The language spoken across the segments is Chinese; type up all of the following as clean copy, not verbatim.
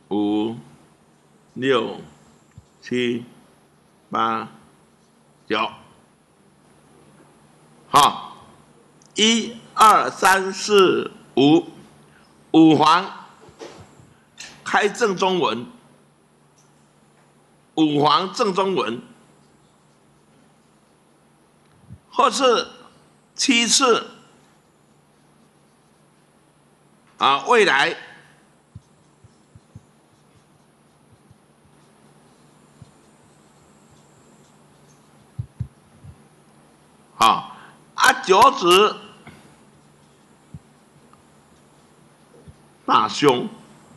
5、6、7、8、9。好，1、2、3、4、5，五黄开正中文，五黄正中文，或是7次未来。九子大凶，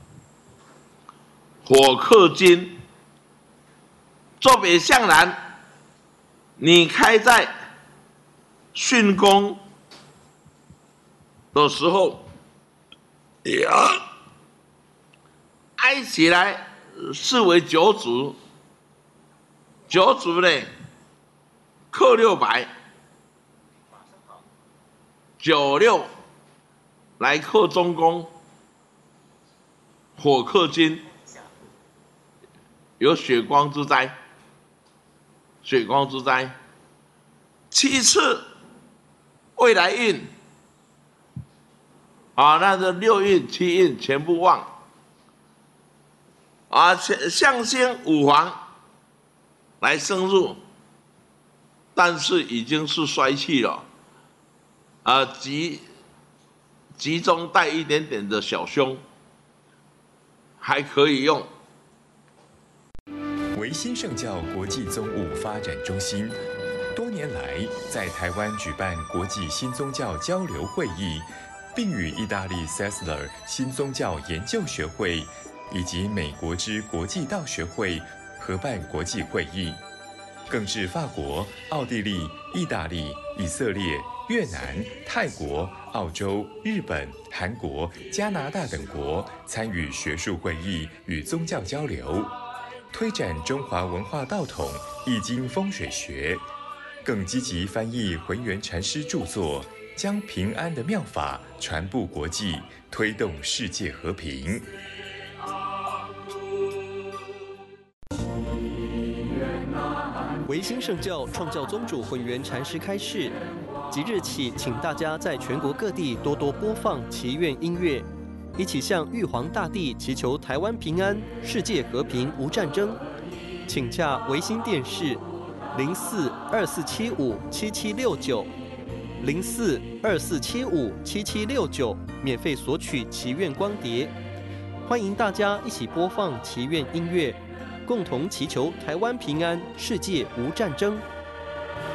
火克金，坐北向南，你开在巽宫的时候，挨起来视为九子，九子呢克600。96来克中宫，火克金，有血光之灾，血光之灾。7次未来运，那个6运、7运全部旺，象星五黄来升入，但是已经是衰气了。集中带一点点的小凶，还可以用。 维新圣教国际宗务发展中心多年来在台湾举办国际新宗教交流会议，并与意大利 Sessler 新宗教研究学会以及美国之国际道学会合办国际会议，更至法国、奥地利、意大利、以色列、越南、泰国、澳洲、日本、韩国、加拿大等国参与学术会议与宗教交流，推展中华文化道统、易经风水学，更积极翻译浑元禅师著作，将平安的妙法传布国际，推动世界和平。 维新圣教创教宗主浑元禅师开示，即日起，请大家在全国各地多多播放祈愿音乐，一起向玉皇大帝祈求台湾平安、世界和平、无战争。请洽维新电视0424757769，0424757769，免费索取祈愿光碟。欢迎大家一起播放祈愿音乐，共同祈求台湾平安、世界无战争。